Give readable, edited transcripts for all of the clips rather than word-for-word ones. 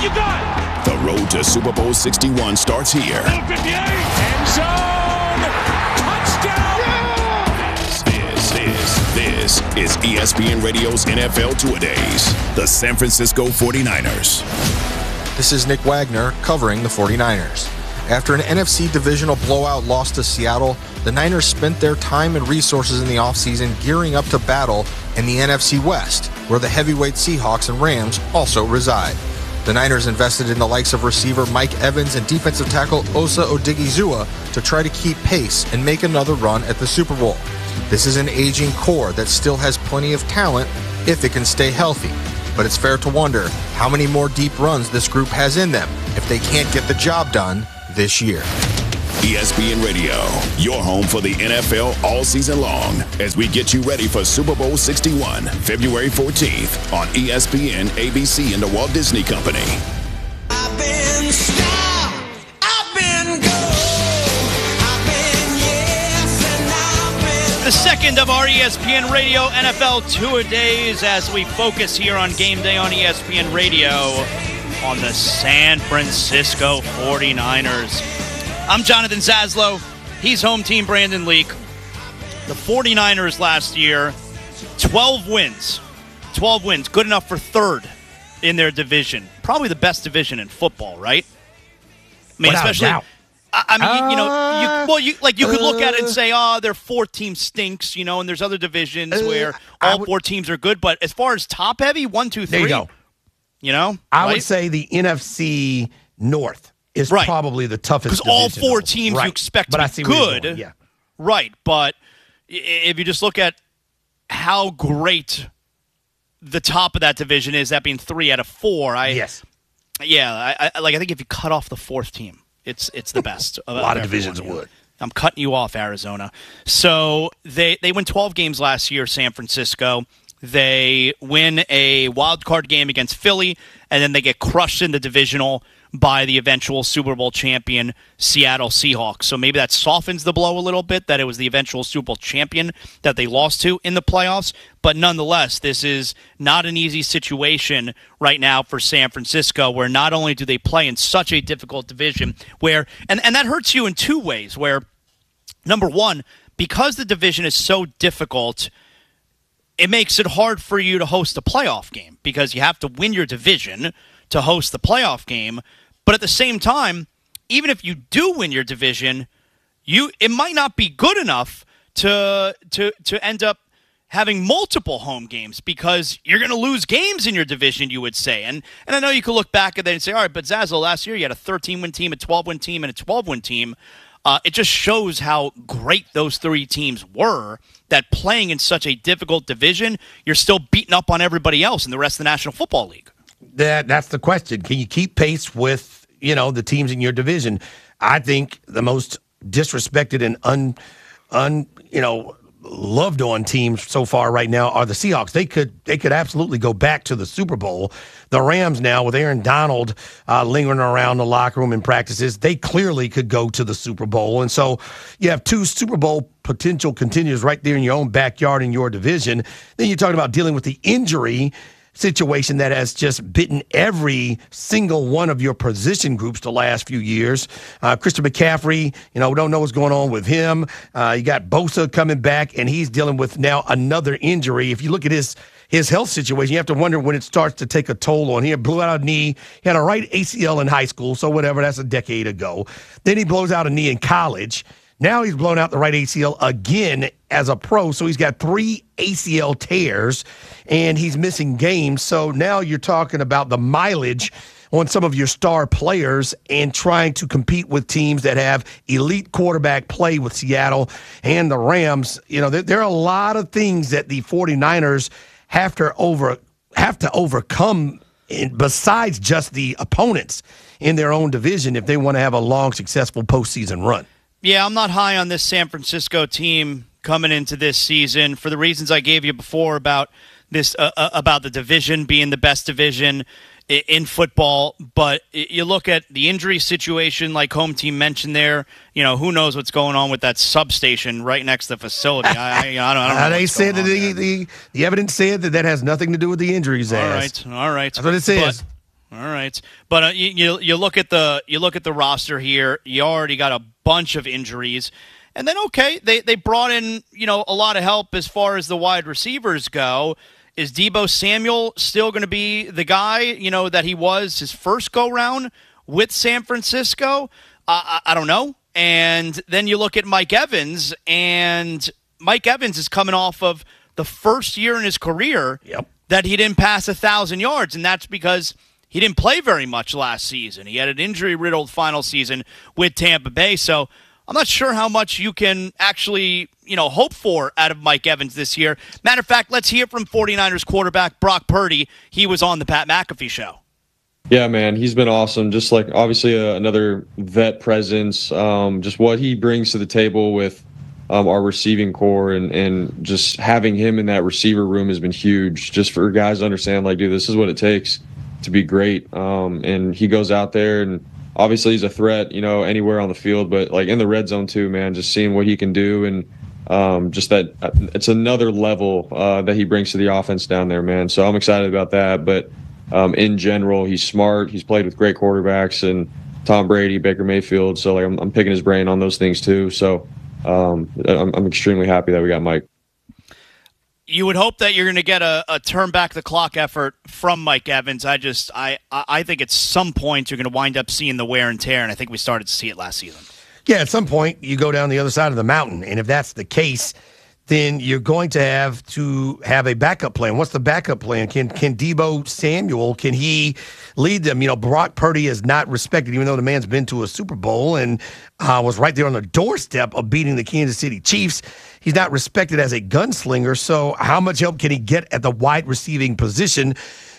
you got? The road to Super Bowl 61 starts here. 58, end zone, touchdown! This is ESPN Radio's NFL Two-A-Days. The San Francisco 49ers. This is Nick Wagner covering the 49ers. After an NFC divisional blowout loss to Seattle, the Niners spent their time and resources in the offseason gearing up to battle in the NFC West, where the heavyweight Seahawks and Rams also reside. The Niners invested in the likes of receiver Mike Evans and defensive tackle Osa Odigizua to try to keep pace and make another run at the Super Bowl. This is an aging core that still has plenty of talent if it can stay healthy. But it's fair to wonder how many more deep runs this group has in them if they can't get the job done this year. ESPN Radio, your home for the NFL all season long, as we get you ready for Super Bowl 61, February 14th on ESPN, ABC, and the Walt Disney Company. I've been star, I've been gold, I've been yes, and I've been... The second of our ESPN Radio NFL Two-A-Days as we focus here on game day on ESPN Radio on the San Francisco 49ers. I'm Jonathan Zaslow. He's home team Brandon Leak. The 49ers last year, 12 wins. 12 wins, good enough for third in their division. Probably the best division in football, right? I mean, Without especially. a doubt. I mean, you could look at it and say, their fourth team stinks, and there's other divisions where all four teams are good. But as far as top heavy, 1, 2, 3, there you go. I would say the NFC North is probably the toughest because all four teams you expect to be good. Yeah. Right, but if you just look at how great the top of that division is, that being 3 out of 4, I think if you cut off the fourth team, it's the best. A lot of divisions would. I'm cutting you off, Arizona. So they win 12 games last year, San Francisco. They win a wild card game against Philly, and then they get crushed in the divisional by the eventual Super Bowl champion Seattle Seahawks. So maybe that softens the blow a little bit that it was the eventual Super Bowl champion that they lost to in the playoffs. But nonetheless, this is not an easy situation right now for San Francisco, where not only do they play in such a difficult division, where and that hurts you in two ways, where, number one, because the division is so difficult, it makes it hard for you to host a playoff game because you have to win your division to host the playoff game. But at the same time, even if you do win your division, it might not be good enough to end up having multiple home games because you're going to lose games in your division, you would say. And I know you could look back at that and say, all right, but Zazzle, last year you had a 13-win team, a 12-win team, and a 12-win team. It just shows how great those three teams were, that playing in such a difficult division, you're still beating up on everybody else in the rest of the National Football League. That's the question. Can you keep pace with, the teams in your division? I think the most disrespected and loved on teams so far right now are the Seahawks. They could absolutely go back to the Super Bowl. The Rams now, with Aaron Donald lingering around the locker room in practices, they clearly could go to the Super Bowl. And so you have two Super Bowl potential contenders right there in your own backyard in your division. Then you're talking about dealing with the injury situation that has just bitten every single one of your position groups the last few years. Christian McCaffrey, we don't know what's going on with him. You got Bosa coming back, and he's dealing with now another injury. If you look at his health situation, you have to wonder when it starts to take a toll on him. Blew out a knee. He had a right ACL in high school, so whatever, that's a decade ago. Then he blows out a knee in college. Now he's blown out the right ACL again as a pro, so he's got 3 ACL tears, and he's missing games. So now you're talking about the mileage on some of your star players and trying to compete with teams that have elite quarterback play with Seattle and the Rams. There are a lot of things that the 49ers have to overcome besides just the opponents in their own division if they want to have a long, successful postseason run. Yeah, I'm not high on this San Francisco team coming into this season for the reasons I gave you before about this, about the division being the best division in football. But you look at the injury situation, like home team mentioned there. Who knows what's going on with that substation right next to the facility? I don't know. They said that the evidence said that has nothing to do with the injuries. All right. That's what it says. All right, but you look at the roster here. You already got a bunch of injuries, and then they brought in a lot of help as far as the wide receivers go. Is Deebo Samuel still going to be the guy that he was his first go round with San Francisco? I don't know. And then you look at Mike Evans, and Mike Evans is coming off of the first year in his career that he didn't pass 1,000 yards, and that's because he didn't play very much last season. He had an injury-riddled final season with Tampa Bay, so I'm not sure how much you can actually, hope for out of Mike Evans this year. Matter of fact, let's hear from 49ers quarterback Brock Purdy. He was on the Pat McAfee show. Yeah, man, he's been awesome. Just like obviously another vet presence, just what he brings to the table with our receiving core and just having him in that receiver room has been huge just for guys to understand, like, dude, this is what it takes to be great. And he goes out there and obviously he's a threat, anywhere on the field, but like in the red zone too, man, just seeing what he can do. And just that it's another level that he brings to the offense down there, man. So I'm excited about that. But in general, he's smart. He's played with great quarterbacks and Tom Brady, Baker Mayfield. So like I'm picking his brain on those things too. So I'm extremely happy that we got Mike. You would hope that you're going to get a turn back the clock effort from Mike Evans. I think at some point you're going to wind up seeing the wear and tear, and I think we started to see it last season. Yeah, at some point you go down the other side of the mountain, and if that's the case, then you're going to have a backup plan. What's the backup plan? Can Deebo Samuel, can he lead them? Brock Purdy is not respected, even though the man's been to a Super Bowl and was right there on the doorstep of beating the Kansas City Chiefs. He's not respected as a gunslinger, so how much help can he get at the wide receiving position?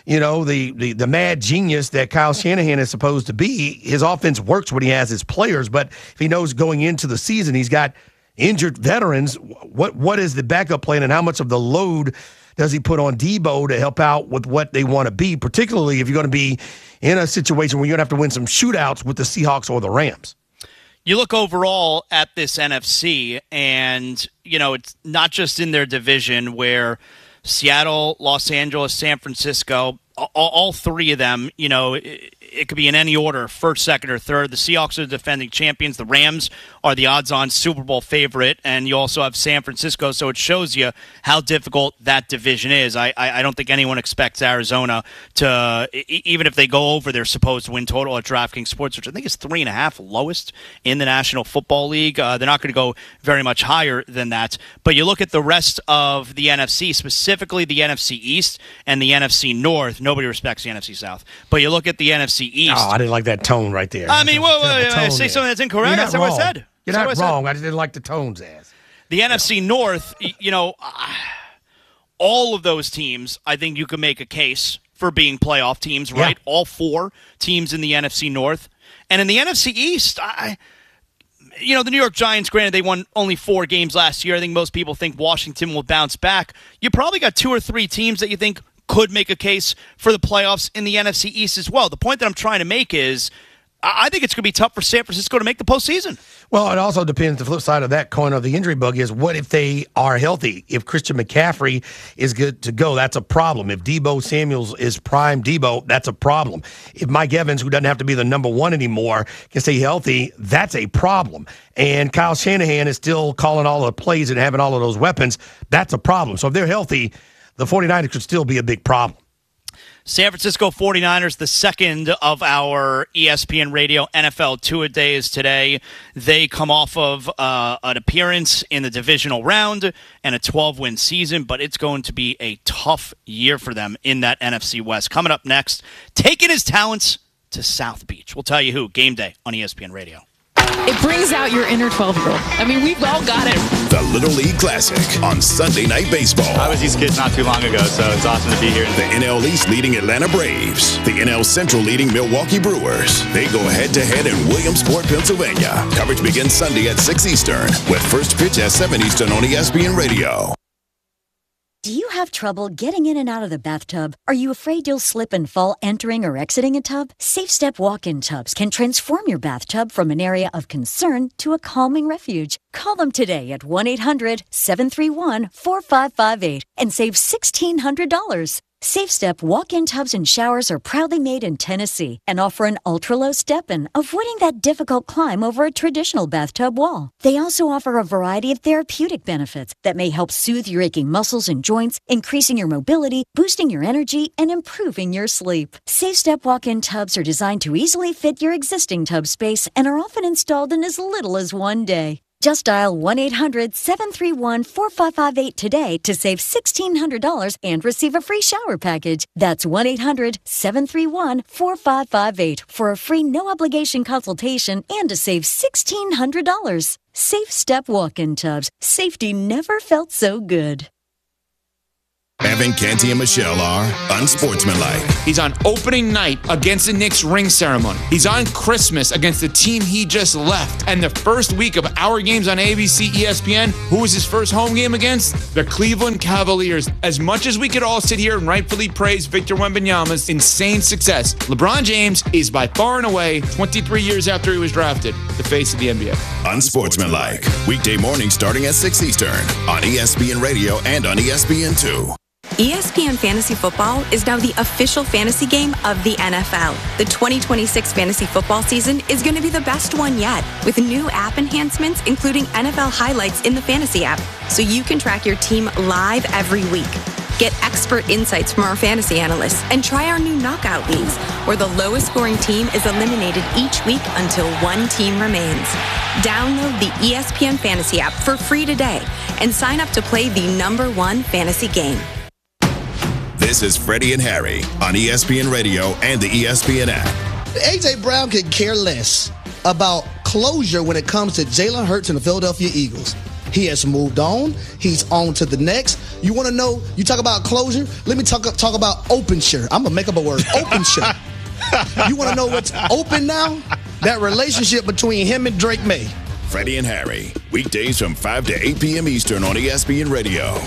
The mad genius that Kyle Shanahan is supposed to be, his offense works when he has his players, but if he knows going into the season he's got injured veterans, what is the backup plan and how much of the load does he put on Deebo to help out with what they want to be, particularly if you're going to be in a situation where you're going to have to win some shootouts with the Seahawks or the Rams? You look overall at this NFC, and, it's not just in their division where Seattle, Los Angeles, San Francisco, all three of them, it could be in any order, first, second, or third. The Seahawks are the defending champions. The Rams are the odds-on Super Bowl favorite, and you also have San Francisco, so it shows you how difficult that division is. I don't think anyone expects Arizona to, even if they go over their supposed win total at DraftKings Sports, which I think is 3.5, lowest in the National Football League. They're not going to go very much higher than that. But you look at the rest of the NFC, specifically the NFC East and the NFC North. Nobody respects the NFC South. But you look at the NFC East. Oh, I didn't like that tone right there. I mean, I say something that's incorrect. That's what I said. You're not wrong. I just didn't like the tones, as. The NFC North, all of those teams, I think you can make a case for being playoff teams, right? Yeah. All four teams in the NFC North. And in the NFC East, the New York Giants, granted, they won only 4 games last year. I think most people think Washington will bounce back. You probably got 2 or 3 teams that you think could make a case for the playoffs in the NFC East as well. The point that I'm trying to make is I think it's going to be tough for San Francisco to make the postseason. Well, it also depends. The flip side of that coin of the injury bug is what if they are healthy? If Christian McCaffrey is good to go, that's a problem. If Deebo Samuels is prime Deebo, that's a problem. If Mike Evans, who doesn't have to be the number one anymore, can stay healthy, that's a problem. And Kyle Shanahan is still calling all the plays and having all of those weapons. That's a problem. So if they're healthy, the 49ers could still be a big problem. San Francisco 49ers, the second of our ESPN Radio NFL two-a-days today. They come off of an appearance in the divisional round and a 12-win season, but it's going to be a tough year for them in that NFC West. Coming up next, taking his talents to South Beach. We'll tell you who. Game day on ESPN Radio. It brings out your inner 12-year-old. I mean, we've all got it. The Little League Classic on Sunday Night Baseball. I was these kids not too long ago, so it's awesome to be here. The NL East leading Atlanta Braves. The NL Central leading Milwaukee Brewers. They go head-to-head in Williamsport, Pennsylvania. Coverage begins Sunday at 6 Eastern with first pitch at 7 Eastern on ESPN Radio. Do you have trouble getting in and out of the bathtub? Are you afraid you'll slip and fall entering or exiting a tub? Safe Step walk-in tubs can transform your bathtub from an area of concern to a calming refuge. Call them today at 1-800-731-4558 and save $1,600. Safe Step walk-in tubs and showers are proudly made in Tennessee and offer an ultra-low step-in, avoiding that difficult climb over a traditional bathtub wall. They also offer a variety of therapeutic benefits that may help soothe your aching muscles and joints, increasing your mobility, boosting your energy, and improving your sleep. Safe Step walk-in tubs are designed to easily fit your existing tub space and are often installed in as little as one day. Just dial 1-800-731-4558 today to save $1,600 and receive a free shower package. That's 1-800-731-4558 for a free no-obligation consultation and to save $1,600. Safe Step walk-in tubs. Safety never felt so good. Evan, Canty, and Michelle are unsportsmanlike. He's on opening night against the Knicks ring ceremony. He's on Christmas against the team he just left. And the first week of our games on ABC, ESPN, who was his first home game against? The Cleveland Cavaliers. As much as we could all sit here and rightfully praise Victor Wembanyama's insane success, LeBron James is by far and away, 23 years after he was drafted, the face of the NBA. Unsportsmanlike. Weekday mornings starting at 6 Eastern on ESPN Radio and on ESPN2. ESPN Fantasy Football is now the official fantasy game of the NFL. The 2026 fantasy football season is going to be the best one yet, with new app enhancements including NFL highlights in the fantasy app, so you can track your team live every week. Get expert insights from our fantasy analysts and try our new knockout leagues, where the lowest scoring team is eliminated each week until one team remains. Download the ESPN Fantasy app for free today and sign up to play the #1 fantasy game. This is Freddie and Harry on ESPN Radio and the ESPN app. A.J. Brown could care less about closure when it comes to Jalen Hurts and the Philadelphia Eagles. He has moved on. He's on to the next. You want to know, you talk about closure? Let me talk about open shirt. I'm going to make up a word. Open shirt. You want to know what's open now? That relationship between him and Drake May. Freddie and Harry, weekdays from 5 to 8 p.m. Eastern on ESPN Radio.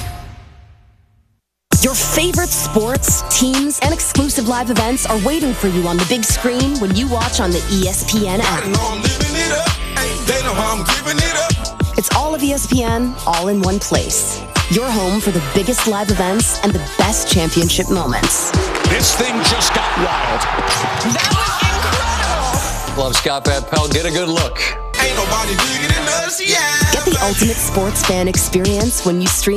Your favorite sports, teams, and exclusive live events are waiting for you on the big screen when you watch on the ESPN app. It's all of ESPN, all in one place. Your home for the biggest live events and the best championship moments. This thing just got wild. That was incredible! Love Scott Van Pelt. Get a good look. Ain't nobody bigger than us, yeah. Get the ultimate sports fan experience when you stream